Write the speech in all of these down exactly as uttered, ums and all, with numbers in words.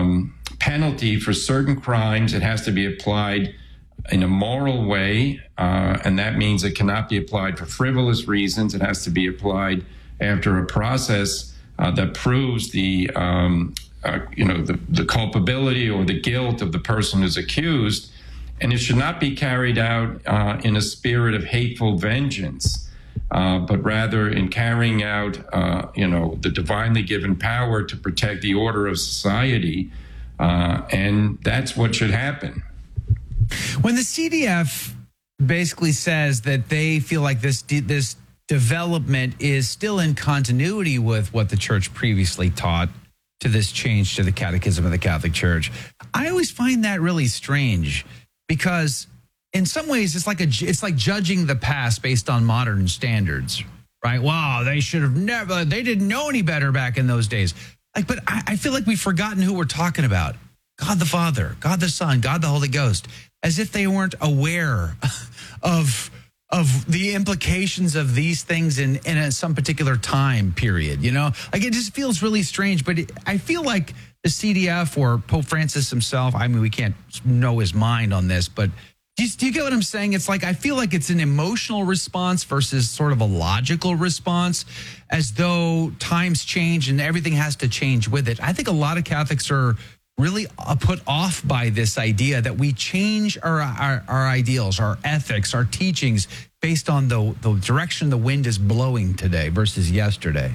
um, penalty for certain crimes. It has to be applied in a moral way, uh, and that means it cannot be applied for frivolous reasons. It has to be applied after a process uh, that proves the, um, uh, you know, the, the culpability or the guilt of the person who's accused, and it should not be carried out uh, in a spirit of hateful vengeance, uh, but rather in carrying out, uh, you know, the divinely given power to protect the order of society, uh, and that's what should happen. When the C D F basically says that they feel like this this development is still in continuity with what the church previously taught to this change to the Catechism of the Catholic Church, I always find that really strange, because in some ways it's like a it's like judging the past based on modern standards, right? Wow, they should have never, they didn't know any better back in those days. Like, but I, I feel like we've forgotten who we're talking about. God the Father, God the Son, God the Holy Ghost, as if they weren't aware of of the implications of these things in, in a, some particular time period, you know? Like, it just feels really strange, but it, I feel like the C D F or Pope Francis himself, I mean, we can't know his mind on this, but do you, do you get what I'm saying? It's like, I feel like it's an emotional response versus sort of a logical response, as though times change and everything has to change with it. I think a lot of Catholics are really put off by this idea that we change our, our, our ideals, our ethics, our teachings based on the, the direction the wind is blowing today versus yesterday.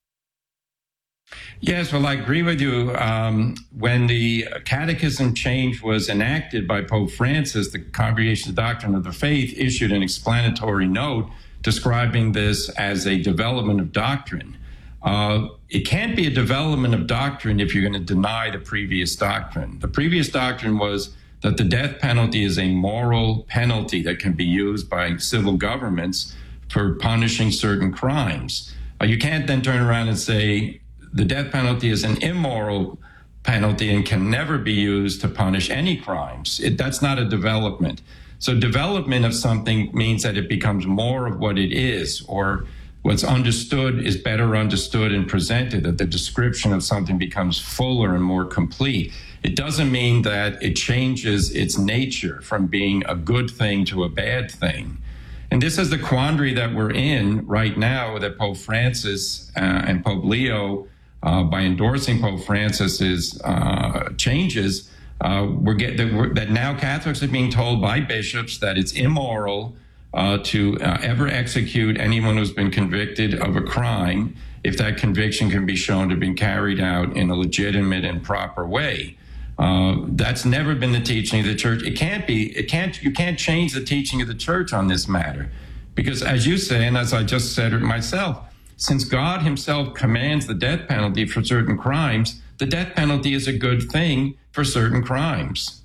Yes, well, I agree with you. Um, when the catechism change was enacted by Pope Francis, the Congregation's Doctrine of the Faith issued an explanatory note describing this as a development of doctrine. Uh, it can't be a development of doctrine if you're going to deny the previous doctrine. The previous doctrine was that the death penalty is a moral penalty that can be used by civil governments for punishing certain crimes. Uh, you can't then turn around and say the death penalty is an immoral penalty and can never be used to punish any crimes. It, that's not a development. So development of something means that it becomes more of what it is, or what's understood is better understood and presented, that the description of something becomes fuller and more complete. It doesn't mean that it changes its nature from being a good thing to a bad thing. And this is the quandary that we're in right now, that Pope Francis uh, and Pope Leo, uh, by endorsing Pope Francis's uh, changes, uh, we're get, that, we're, that now Catholics are being told by bishops that it's immoral Uh, to uh, ever execute anyone who's been convicted of a crime if that conviction can be shown to have been carried out in a legitimate and proper way. Uh, that's never been the teaching of the church. It can't be. It can't. You can't change the teaching of the church on this matter, because, as you say, and as I just said it myself, since God Himself commands the death penalty for certain crimes, the death penalty is a good thing for certain crimes.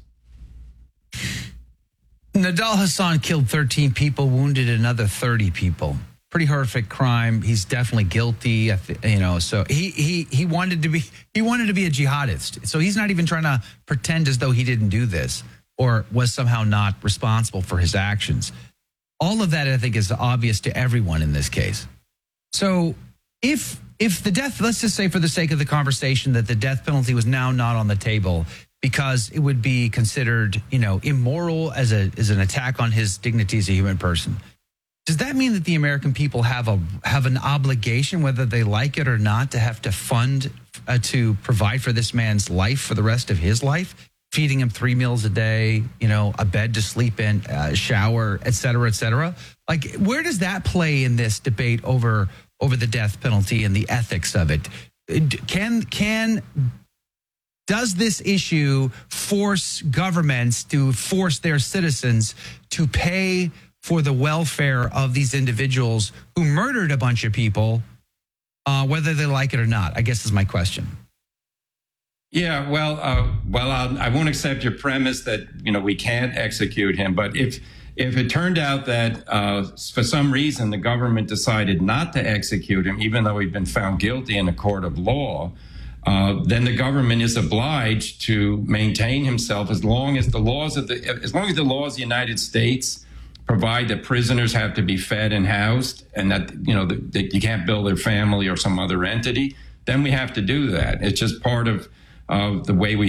Nidal Hasan killed thirteen people, wounded another thirty people. Pretty horrific crime. He's definitely guilty. You know, so he he he wanted to be he wanted to be a jihadist. So he's not even trying to pretend as though he didn't do this or was somehow not responsible for his actions. All of that, I think, is obvious to everyone in this case. So if if the death, let's just say for the sake of the conversation that the death penalty was now not on the table, because it would be considered, you know, immoral as a as an attack on his dignity as a human person. Does that mean that the American people have a have an obligation, whether they like it or not, to have to fund uh, to provide for this man's life for the rest of his life, feeding him three meals a day, you know, a bed to sleep in, a shower, et cetera, et cetera? Like, where does that play in this debate over over the death penalty and the ethics of it? Can can Does this issue force governments to force their citizens to pay for the welfare of these individuals who murdered a bunch of people, uh, whether they like it or not? I guess is my question. Yeah, well, uh, well, I'll, I won't accept your premise that, you know, we can't execute him. But if if it turned out that uh, for some reason the government decided not to execute him, even though he'd been found guilty in a court of law, Uh, then the government is obliged to maintain himself as long as the laws of the as long as the laws of the United States provide that prisoners have to be fed and housed, and that, you know, that, that you can't bill their family or some other entity. Then we have to do that. It's just part of of the way we